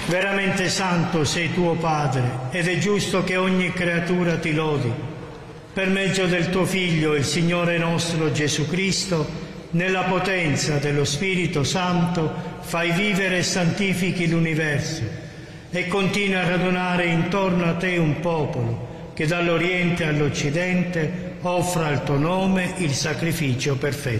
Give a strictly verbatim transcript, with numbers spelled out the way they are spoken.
Veramente santo sei tuo Padre, ed è giusto che ogni creatura ti lodi. Per mezzo del tuo Figlio, il Signore nostro Gesù Cristo, nella potenza dello Spirito Santo, fai vivere e santifichi l'universo e continui a radunare intorno a te un popolo che dall'Oriente all'Occidente offra al tuo nome il sacrificio perfetto.